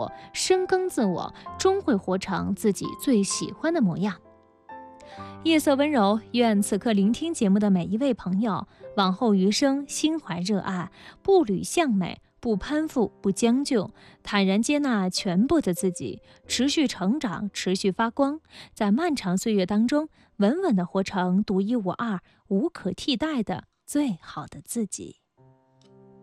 我，深耕自我，终会活成自己最喜欢的模样。夜色温柔，愿此刻聆听节目的每一位朋友，往后余生心怀热爱，步履向美，不攀附，不将就，坦然接纳全部的自己，持续成长，持续发光，在漫长岁月当中，稳稳地活成独一无二、无可替代的最好的自己。